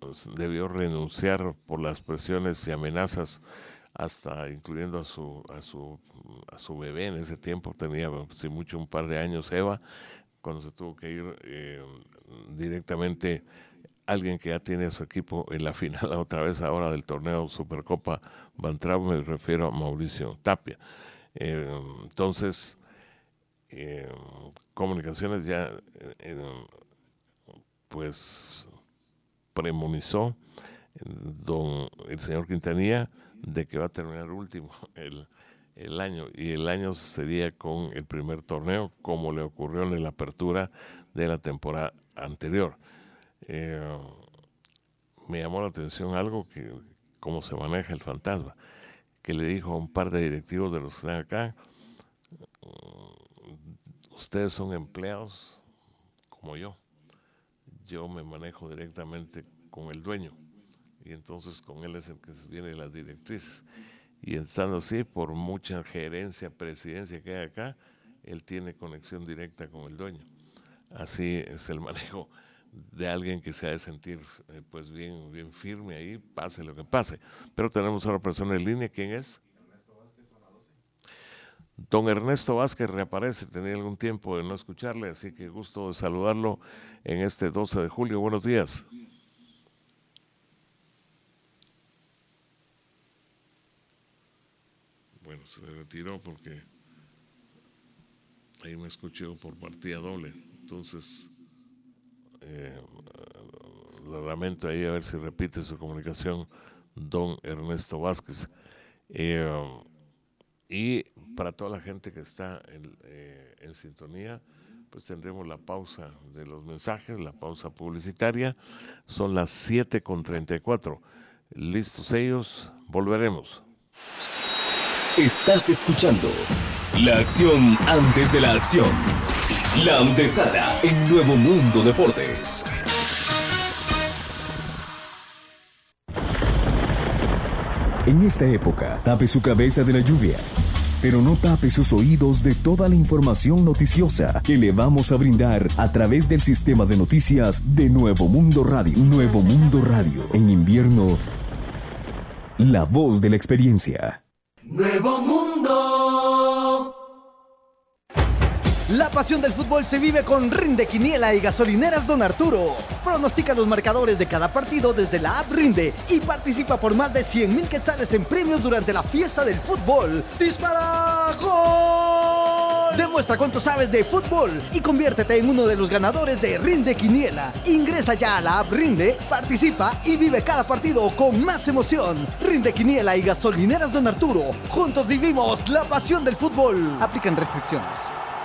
debió renunciar por las presiones y amenazas, hasta incluyendo a su bebé. En ese tiempo tenía, si mucho, un par de años, Eva, cuando se tuvo que ir directamente. Alguien que ya tiene a su equipo en la final otra vez ahora del torneo Supercopa Bantrao, me refiero a Mauricio Tapia. Entonces, Comunicaciones ya pues premonizó el señor Quintanilla de que va a terminar último el año, y el año sería con el primer torneo, como le ocurrió en la apertura de la temporada anterior. Me llamó la atención algo, que cómo se maneja el fantasma, que le dijo a un par de directivos de los que están acá: ustedes son empleados como yo me manejo directamente con el dueño, y entonces con él es el que vienen las directrices, y estando así, por mucha gerencia, presidencia que hay acá, él tiene conexión directa con el dueño. Así es el manejo de alguien que se ha de sentir pues bien firme ahí, pase lo que pase. Pero tenemos a una persona en línea. ¿Quién es? Don Ernesto Vázquez reaparece. Tenía algún tiempo de no escucharle, así que gusto de saludarlo en este 12 de julio. Buenos días. Bueno, se retiró porque ahí me escuché por partida doble. Entonces, lo lamento ahí, a ver si repite su comunicación don Ernesto Vázquez. Y para toda la gente que está en sintonía, pues tendremos la pausa de los mensajes, la pausa publicitaria. Son las 7:34. Listos ellos, volveremos. Estás escuchando la acción antes de la acción. La antesala en Nuevo Mundo Deportes. En esta época, tape su cabeza de la lluvia, pero no tape sus oídos de toda la información noticiosa que le vamos a brindar a través del sistema de noticias de Nuevo Mundo Radio. Nuevo Mundo Radio. En invierno, la voz de la experiencia. Nuevo Mundo. La pasión del fútbol se vive con Rinde Quiniela y Gasolineras Don Arturo. Pronostica los marcadores de cada partido desde la app Rinde y participa por más de 100,000 quetzales en premios durante la fiesta del fútbol. ¡Dispara! ¡Gol! Demuestra cuánto sabes de fútbol y conviértete en uno de los ganadores de Rinde Quiniela. Ingresa ya a la app Rinde, participa y vive cada partido con más emoción. Rinde Quiniela y Gasolineras Don Arturo. Juntos vivimos la pasión del fútbol. Aplican restricciones.